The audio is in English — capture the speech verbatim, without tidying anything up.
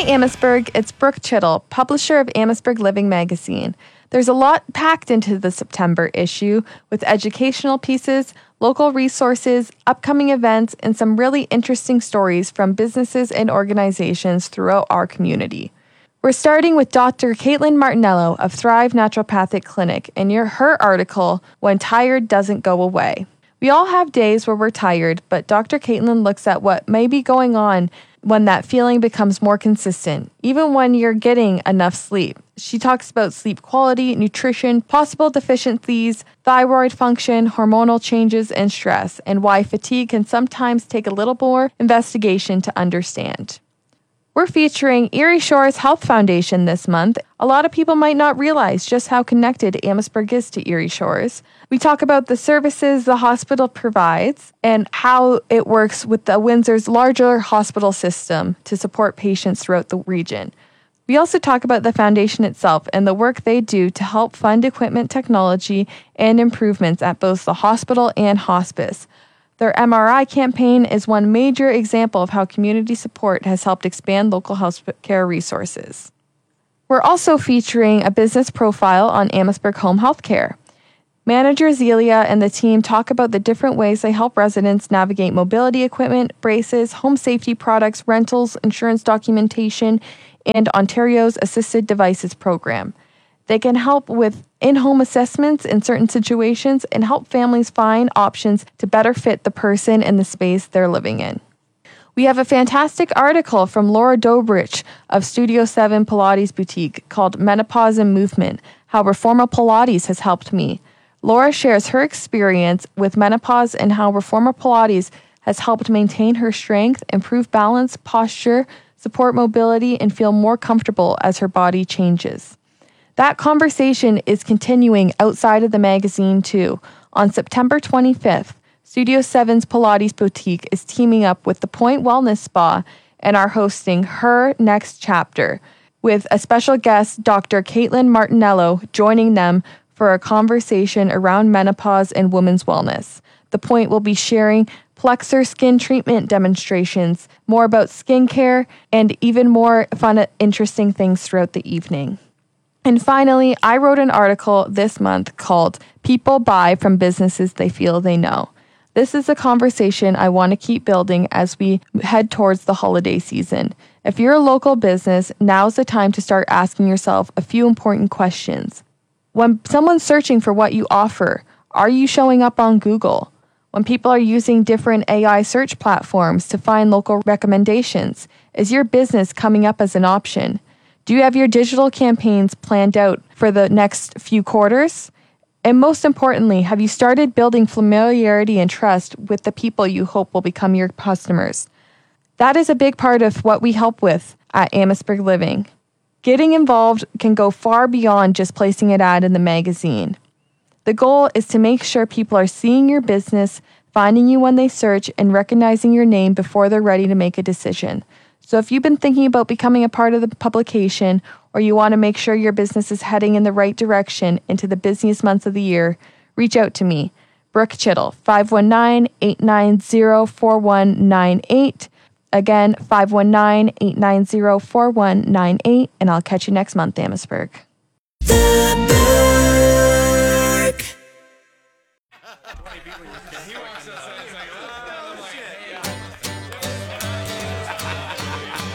Hi, Amherstburg. It's Brooke Chittle, publisher of Amherstburg Living magazine. There's a lot packed into the September issue with educational pieces, local resources, upcoming events, and some really interesting stories from businesses and organizations throughout our community. We're starting with Doctor Caitlin Martinello of Thrive Naturopathic Clinic and your, her article, When Tired Doesn't Go Away. We all have days where we're tired, but Doctor Caitlin looks at what may be going on when that feeling becomes more consistent, even when you're getting enough sleep. She talks about sleep quality, nutrition, possible deficiencies, thyroid function, hormonal changes, and stress, and why fatigue can sometimes take a little more investigation to understand. We're featuring Erie Shores Health Foundation this month. A lot of people might not realize just how connected Amherstburg is to Erie Shores. We talk about the services the hospital provides and how it works with the Windsor's larger hospital system to support patients throughout the region. We also talk about the foundation itself and the work they do to help fund equipment technology and improvements at both the hospital and hospice. Their M R I campaign is one major example of how community support has helped expand local health care resources. We're also featuring a business profile on Amherstburg Home Health Care. Manager Zelia and the team talk about the different ways they help residents navigate mobility equipment, braces, home safety products, rentals, insurance documentation, and Ontario's Assisted Devices program. They can help with in-home assessments in certain situations and help families find options to better fit the person and the space they're living in. We have a fantastic article from Laura Dobrich of Studio seven Pilates Boutique called Menopause and Movement, How Reformer Pilates Has Helped Me. Laura shares her experience with menopause and how Reformer Pilates has helped maintain her strength, improve balance, posture, support mobility, and feel more comfortable as her body changes. That conversation is continuing outside of the magazine too. On September twenty-fifth, Studio seven's Pilates Boutique is teaming up with the Point Wellness Spa and are hosting her next chapter, with a special guest, Doctor Caitlin Martinello, joining them for a conversation around menopause and women's wellness. The Point will be sharing Plexer skin treatment demonstrations, more about skincare, and even more fun, interesting things throughout the evening. And finally, I wrote an article this month called People Buy from Businesses They Feel They Know. This is a conversation I want to keep building as we head towards the holiday season. If you're a local business, now's the time to start asking yourself a few important questions. When someone's searching for what you offer, are you showing up on Google? When people are using different A I search platforms to find local recommendations, is your business coming up as an option? Do you have your digital campaigns planned out for the next few quarters? And most importantly, have you started building familiarity and trust with the people you hope will become your customers? That is a big part of what we help with at Amherstburg Living. Getting involved can go far beyond just placing an ad in the magazine. The goal is to make sure people are seeing your business, finding you when they search, and recognizing your name before they're ready to make a decision. So if you've been thinking about becoming a part of the publication, or you want to make sure your business is heading in the right direction into the busiest months of the year, reach out to me, Brooke Chittle, five one nine, eight nine zero, four one nine eight. Again, five one nine, eight nine zero, four one nine eight, and I'll catch you next month, Amherstburg.